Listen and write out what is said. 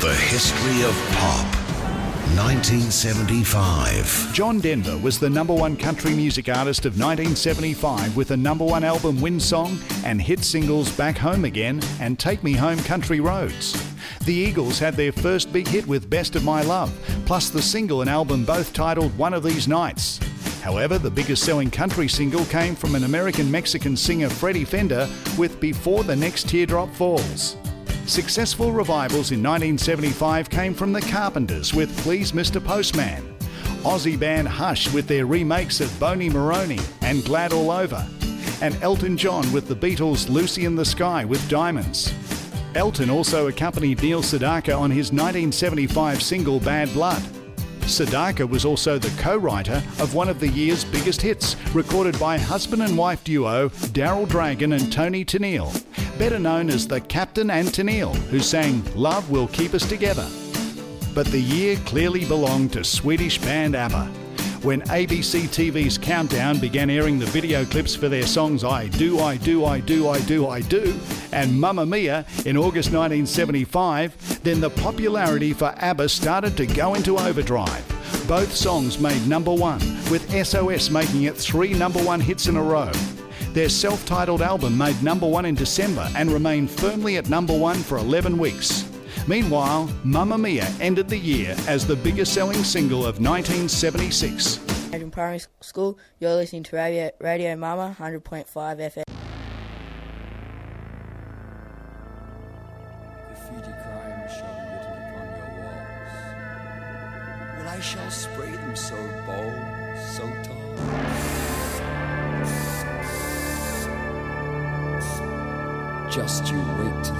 The history of pop. 1975. John Denver was the number one country music artist of 1975 with a number one album Win Song and hit singles Back Home Again and Take Me Home Country Roads. The Eagles had their first big hit with Best of My Love, plus the single and album both titled One of These Nights. However, the biggest selling country single came from an American-Mexican singer Freddie Fender with Before the Next Teardrop Falls. Successful revivals in 1975 came from the Carpenters with Please Mr. Postman, Aussie band Hush with their remakes of Boney Maroney and Glad All Over, and Elton John with the Beatles' Lucy in the Sky with Diamonds. Elton also accompanied Neil Sedaka on his 1975 single Bad Blood. Sedaka was also the co-writer of one of the year's biggest hits, recorded by husband and wife duo Daryl Dragon and Tony Tennille, better known as the Captain and Tennille, who sang Love Will Keep Us Together. But the year clearly belonged to Swedish band ABBA. When ABC TV's Countdown began airing the video clips for their songs I Do, I Do, I Do, I Do, I Do, and Mamma Mia in August 1975, then the popularity for ABBA started to go into overdrive. Both songs made number one, with SOS making it 3 number one hits in a row. Their self-titled album made number one in December and remained firmly at number one for 11 weeks. Meanwhile, Mamma Mia ended the year as the biggest selling single of 1976. In primary school, you're listening to Radio Mama, 100.5 FM. Graffiti crimes shall be written upon your walls. Well, I shall spray them so bold, so tall. Just you wait till